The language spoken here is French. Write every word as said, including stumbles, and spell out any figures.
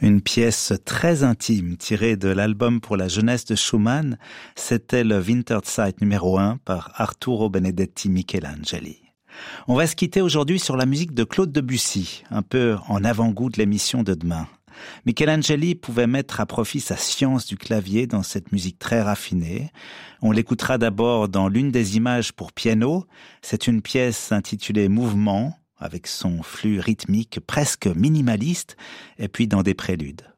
Une pièce très intime tirée de l'album pour la jeunesse de Schumann, c'était le Winterzeit numéro un par Arturo Benedetti Michelangeli. On va se quitter aujourd'hui sur la musique de Claude Debussy, un peu en avant-goût de l'émission de demain. Michelangeli pouvait mettre à profit sa science du clavier dans cette musique très raffinée. On l'écoutera d'abord dans l'une des images pour piano. C'est une pièce intitulée Mouvement, avec son flux rythmique presque minimaliste, et puis dans des préludes.